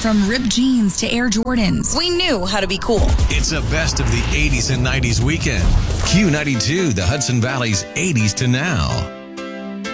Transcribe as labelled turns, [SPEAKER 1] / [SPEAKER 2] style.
[SPEAKER 1] From ripped jeans to Air Jordans, we knew how to be cool.
[SPEAKER 2] It's a best of the 80s and 90s weekend. Q92, the Hudson Valley's 80s to now.